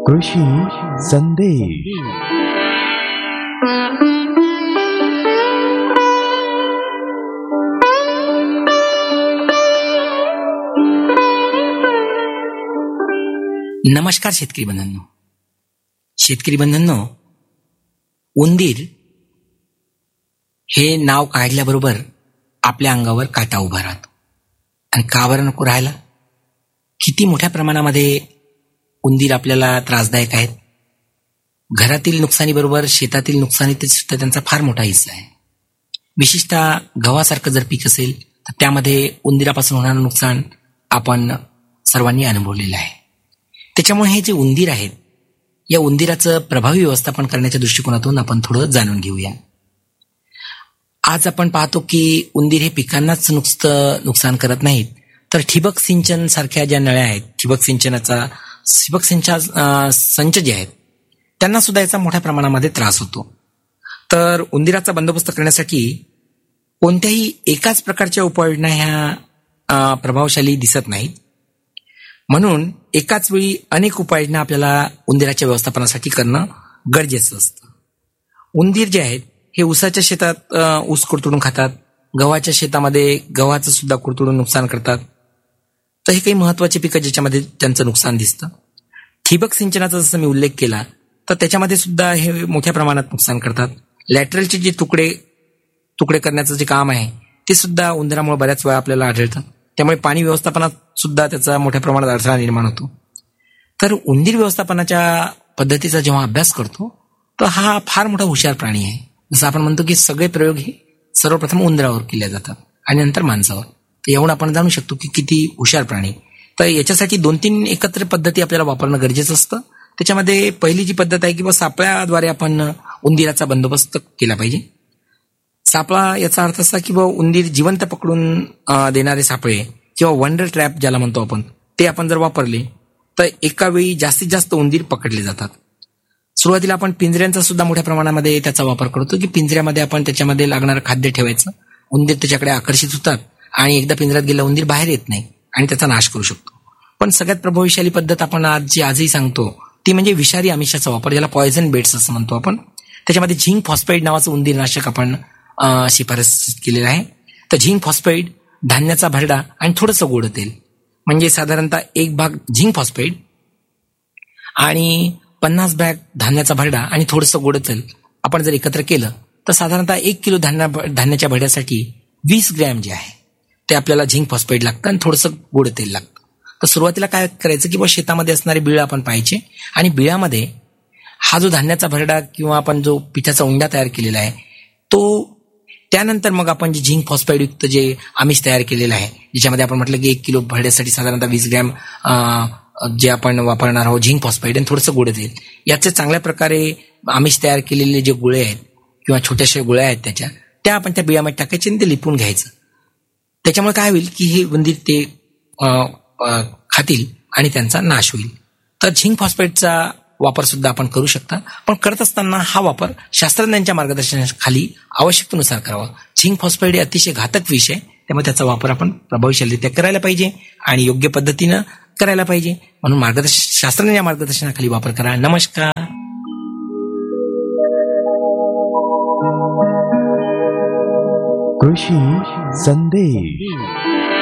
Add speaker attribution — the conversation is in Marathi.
Speaker 1: कृषी संदेश.
Speaker 2: नमस्कार शेतकरी बंधूंनो. शेतकरी बंधूंनो, उंदीर हे नाव काढल्याबरोबर आपल्या अंगावर काटा उभा राहतो. आणि का बरं नको राहायला? किती मोठ्या प्रमाणामध्ये उंदीर आपल्याला त्रासदायक आहेत. घरातील नुकसानीबरोबर शेतातील नुकसानीत सुद्धा त्यांचा फार मोठा हिस्सा आहे. विशेषतः गव्हासारखं जर पीक असेल तर त्यामध्ये उंदीरापासून होणारं नुकसान आपण सर्वांनी अनुभवलेलं आहे. त्याच्यामुळे हे जे उंदीर आहेत, या उंदीराचं प्रभावी व्यवस्थापन करण्याच्या दृष्टिकोनातून आपण थोडं जाणून घेऊया. आज आपण पाहतो की उंदीर हे पिकांनाच नुकसान करत नाहीत, तर ठिबक सिंचन सारख्या ज्या नळ्या आहेत, ठिबक सिंचन संच जे आहेत, त्यांना सुद्धा याचा मोठ्या प्रमाणामध्ये त्रास होतो. तर उंदीराचा बंदोबस्त करण्यासाठी कोणत्याही एकाच प्रकारच्या उपाययोजना ह्या प्रभावशाली दिसत नाहीत. म्हणून एकाच वेळी अनेक उपाययोजना आपल्याला उंदीराच्या व्यवस्थापनासाठी करणं गरजेचं असतं. उंदीर जे आहेत हे ऊसाच्या शेतात ऊस कुरतडून खातात, गव्हाच्या शेतामध्ये गव्हाचं सुद्धा कुरतडून नुकसान करतात. तर हे काही महत्वाचे पिकं ज्याच्यामध्ये त्यांचं नुकसान दिसतं. ठिबक सिंचनाचा जसं मी उल्लेख केला तर त्याच्यामध्ये सुद्धा हे मोठ्या प्रमाणात नुकसान करतात. लॅटरलचे जे तुकडे करण्याचं जे काम आहे ते सुद्धा उंदरामुळे बऱ्याच वेळा आपल्याला आढळतं. त्यामुळे पाणी व्यवस्थापनात सुद्धा त्याचा मोठ्या प्रमाणात अडथळा निर्माण होतो. तर उंदीर व्यवस्थापनाच्या पद्धतीचा जेव्हा अभ्यास करतो तर हा फार मोठा हुशार प्राणी आहे. जसं आपण म्हणतो की सगळे प्रयोग हे सर्वप्रथम उंदरावर केले जातात आणि नंतर माणसावर. तर एवढं आपण जाणू शकतो की किती हुशार प्राणी. तर याच्यासाठी 2-3 एकत्र पद्धती आपल्याला वापरणं गरजेचं असतं. त्याच्यामध्ये पहिली जी पद्धत आहे की सापळ्याद्वारे आपण उंदीराचा बंदोबस्त केला पाहिजे. सापळा याचा अर्थ असा की उंदीर जिवंत पकडून देणारे सापळे किंवा वंडर ट्रॅप ज्याला म्हणतो आपण, ते आपण जर वापरले तर एका वेळी जास्तीत जास्त उंदीर पकडले जातात. सुरुवातीला आपण पिंजऱ्यांचा सुद्धा मोठ्या प्रमाणामध्ये त्याचा वापर करतो की पिंजऱ्यामध्ये आपण त्याच्यामध्ये लागणारं खाद्य ठेवायचं. उंदीर त्याच्याकडे आकर्षित होतात आणि एकदा पिंजऱ्यात गेला उंदीर बाहेर येत नाही आणि त्याचा नाश करू शकतो. पण सगळ्यात प्रभावशाली पद्धत आपण आजही सांगतो ती म्हणजे विषारी आमिषाचा वापर, ज्याला पॉयझन बेट्स असं म्हणतो आपण. त्याच्यामध्ये झिंक फॉस्फाईड नावाचं उंदीरनाशक आपण शिफारस केलेलं आहे. तर झिंक फॉस्फाईड, धान्याचा भरडा आणि थोडंसं गोड तेल, म्हणजे साधारणतः 1 भाग झिंक फॉस्फाईड आणि 50 बॅग धान्याचा भरडा आणि थोडंसं गोड तेल आपण जर एकत्र केलं तर साधारणतः 1 किलो धान्याच्या भरड्यासाठी 20 ग्रॅम जे आहे ते आपल्याला झिंक फॉस्फाईड लागतं आणि थोडंसं गोड तेल लागतं. तर सुरुवातीला काय करायचं की शेतामध्ये असणारे बिळं आपण पाहायचे आणि बिळामध्ये हा जो धान्याचा भरडा किंवा आपण जो पिठाचा उंडा तयार केलेला आहे तो, त्यानंतर मग आपण जे झिंक फॉस्फाईड युक्त जे आमिष तयार केलेलं आहे, ज्याच्यामध्ये आपण म्हटलं की 1 किलो भरड्यासाठी साधारणतः 20 ग्रॅम जे आपण वापरणार आहोत झिंक फॉस्फाईड आणि थोडंसं गोड तेल, याचे चांगल्या प्रकारे आमिष तयार केलेले जे गोळे आहेत किंवा छोट्याशा गोळ्या आहेत त्या आपण त्या बिळामध्ये टाकायचे आणि ते लिपून घ्यायचं. त्याच्यामुळे काय होईल की हे उंदीर ते खातील आणि त्यांचा नाश होईल. तर झिंक फॉस्फेटचा वापर सुद्धा आपण करू शकता, पण करत असताना हा वापर शास्त्रज्ञांच्या मार्गदर्शनाखाली आवश्यकतेनुसार करावा. झिंक फॉस्फेट हे अतिशय घातक विष आहे, त्यामुळे त्याचा वापर आपण प्रभावशालीरित्या करायला पाहिजे आणि योग्य पद्धतीनं करायला पाहिजे. म्हणून शास्त्रज्ञांच्या मार्गदर्शनाखाली वापर करा. नमस्कार.
Speaker 1: कृषी संदेश.